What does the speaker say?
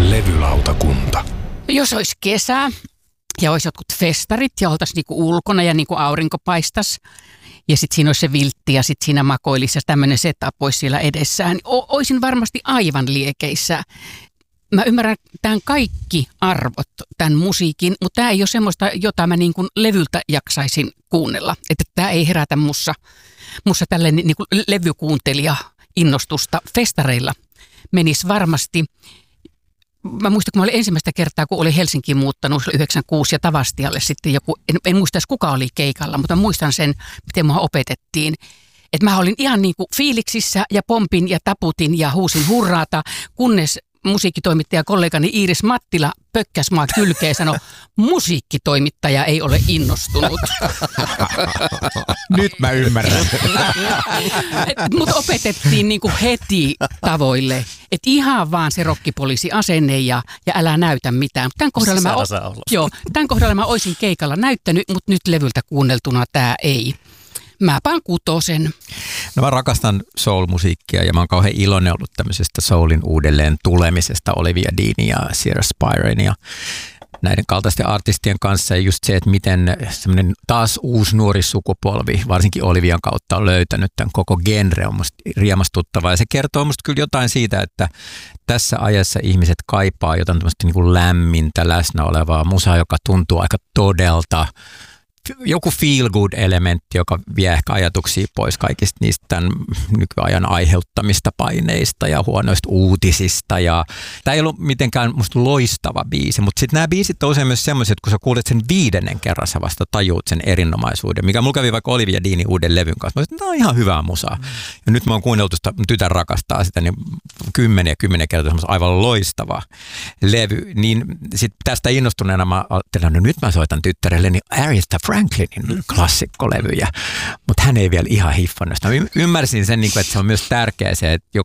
Levylautakunta. Jos olisi kesä ja olisi jotkut festarit ja oltaisiin niinku ulkona ja niinku aurinko paistaisi ja sitten siinä olisi se viltti ja sitten siinä makoilisi ja tämmöinen setup olisi siellä edessään, niin olisin varmasti aivan liekeissä. Mä ymmärrän tämän kaikki arvot, tämän musiikin, mutta tämä ei ole semmoista, jota mä niin kuin levyltä jaksaisin kuunnella. Että tämä ei herätä mussa tällainen niin kuin levykuuntelija innostusta. Festareilla menisi varmasti. Mä muistan, kun mä olin ensimmäistä kertaa, kun olin Helsinkiin muuttanut 96 ja Tavastialle sitten joku, en muista edes kuka oli keikalla, mutta muistan sen, miten mua opetettiin. Että mä olin ihan niin kuin fiiliksissä ja pompin ja taputin ja huusin hurraata, kunnes musiikkitoimittaja kollegani Iiris Mattila pökkäs mua kylkeen ja sanoi, musiikkitoimittaja ei ole innostunut. Nyt mä ymmärrän. Mut opetettiin niinku heti tavoille, että ihan vaan se rokkipoliisi-asenne ja älä näytä mitään. Tämän kohdalla mä olisin keikalla näyttänyt, mutta nyt levyltä kuunneltuna tämä ei. Mä paan 6. No mä rakastan soul-musiikkia ja mä oon kauhean iloinen ollut tämmöisestä soulin uudelleen tulemisesta Olivia Deanin ja Sierra Spirin ja näiden kaltaisten artistien kanssa. Ja just se, että miten semmoinen taas uusi nuori sukupolvi, varsinkin Olivian kautta, on löytänyt tämän koko genre, on musta riemastuttavaa. Ja se kertoo musta kyllä jotain siitä, että tässä ajassa ihmiset kaipaa jotain tämmöistä niin kuin lämmintä, läsnä olevaa musaa, joka tuntuu aika todelta. Joku feel-good-elementti, joka vie ehkä ajatuksia pois kaikista niistä tämän nykyajan aiheuttamista paineista ja huonoista uutisista. Ja tämä ei ollut mitenkään musta loistava biisi, mutta sitten nämä biisit on usein myös semmoiset, että kun sä kuulet sen 5. kerran, sä vasta tajuut sen erinomaisuuden, mikä mulla kävi vaikka Olivia Deanin uuden levyn kanssa. Mä sanoin, että tämä on ihan hyvää musaa. Ja nyt mä oon kuunneltu sitä, tytär rakastaa sitä, niin 10 kertaa semmoista aivan loistava levy. Niin sitten tästä innostuneena mä ajattelin, no nyt mä soitan tyttärelleni Aretha Franklinin klassikkolevyjä, mutta hän ei vielä ihan hiffannut sitä. Ymmärsin sen, että se on myös tärkeää se, että